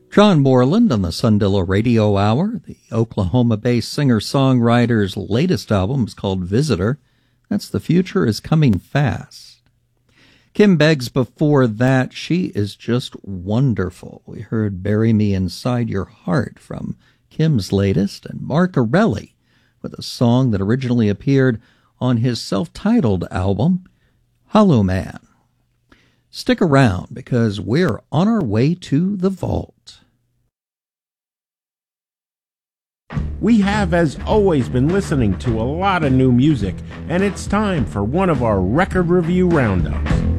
John Moreland on the Sundillo Radio Hour. The Oklahoma-based singer-songwriter's latest album is called Visitor. That's The Future is Coming Fast. Kim Beggs before that, she is just wonderful. We heard Bury Me Inside Your Heart from Kim's latest, and Mark Arelli with a song that originally appeared on his self-titled album, Hollow Man. Stick around because we're on our way to the vault. We have, as always, been listening to a lot of new music, and it's time for one of our record review roundups.